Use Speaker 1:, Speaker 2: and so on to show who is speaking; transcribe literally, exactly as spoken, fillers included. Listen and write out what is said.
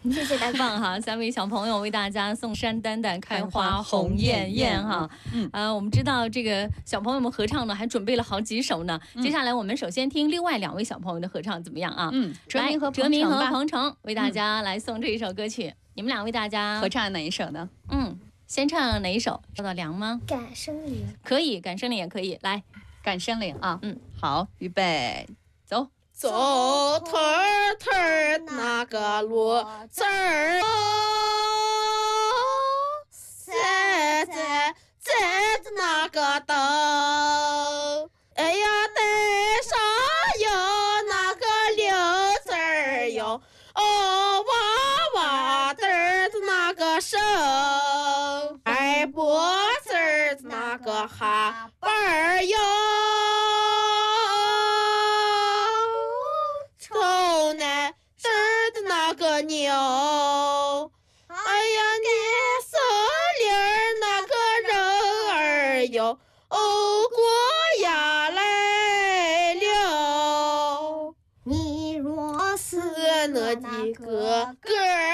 Speaker 1: 谢谢大家。
Speaker 2: 棒哈！三位小朋友为大家送山丹丹开花红艳艳哈。嗯，呃，我们知道这个小朋友们合唱呢，还准备了好几首呢。嗯、接下来我们首先听另外两位小朋友的合唱，怎么样啊？
Speaker 3: 嗯，哲明和
Speaker 2: 哲明和彭程为大家来送这一首歌曲。嗯、你们俩为大家
Speaker 3: 合唱哪一首呢？
Speaker 2: 嗯，先唱哪一首？说到凉吗？
Speaker 1: 感生灵
Speaker 2: 可以，感生灵也可以。来，
Speaker 3: 感生灵啊。
Speaker 2: 嗯，
Speaker 3: 好，预备，走。
Speaker 4: 走腿儿腿儿那个骡子儿，在在在着那个灯，哎呀，带上有那个铃子儿哟，哦，娃娃子儿的那个声，二脖子儿的那个哈巴儿哟。个牛，哎呀，你手里那个人儿哟，哦，过呀来了。
Speaker 1: 你若是
Speaker 4: 那几个个儿。